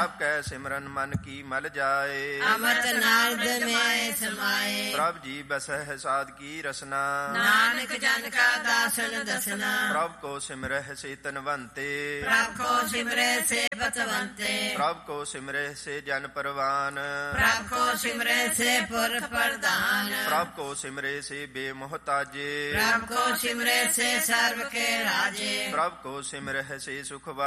ਪ੍ਰਭ ਕੈ ਸਿਮਰਨ ਮਨ ਕੀ ਮਲ ਜਾਏ। ਅੰਮ੍ਰਿਤ ਨਾਰਦ ਮੈਂ ਸਮਾਏ। ਪ੍ਰਭ ਜੀ ਬਸਹਿ ਸਾਧ ਕੀ ਰਸਨਾ। ਨਾਨਕ ਜਨ ਕਾ ਦਾਸਨ ਦਸਨਾ। ਪ੍ਰਭ ਕੋ ਸਿਮਰਹਿ ਸੇ ਤਨਵੰਤੇ। ਪ੍ਰਭ ਕੋ ਸਿਮਰੇ ਸੇ ਬਤਵੰਤੇ। ਪ੍ਰਭ ਕੋ ਸਿਮਰਹਿ ਸੇ ਜਨ ਪਰਵਾਨ। ਪ੍ਰਭ ਕੋ ਸਿਮਰੇ ਸੇ ਪੁਰਖ ਪ੍ਰਧਾਨ। ਪ੍ਰਭ ਕੋ ਸਿਮਰੇ ਸੇ ਬੇਮੁਹਤਾਜੇ। ਪ੍ਰਭ ਕੋ ਸਿਮਰੇ ਸੇ ਸਰਬ ਕੇ ਰਾਜੇ। ਪ੍ਰਭ ਕੋ ਸਿਮਰਹਿ ਸੇ ਸੁਖ